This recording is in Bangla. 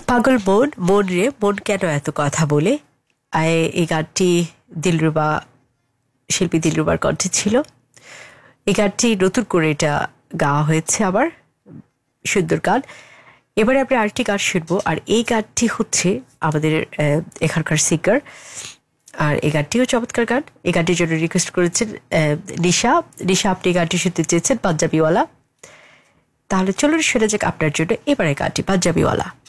পাগল মন, মন রে মন কেন এত কথা বলে। এই গানটি দিলরুবা, শিল্পী দিলরুবার কণ্ঠে ছিল। এই গানটি নতুন করে এটা গাওয়া হয়েছে আবার, সুন্দর গান। এবারে আমরা আরেকটি গান শুনবো, আর এই গানটি হচ্ছে আমাদের এখানকার সিঙ্গার, আর এই গানটিও চমৎকার গান। এই গানটির জন্য রিকোয়েস্ট করেছেন নিশা। নিশা, আপনি এই গানটি শুনতে চেয়েছেন পাঞ্জাবিওয়ালা। তাহলে চলুন শুনে যাক আপনার জন্য এবারে গানটি পাঞ্জাবিওয়ালা।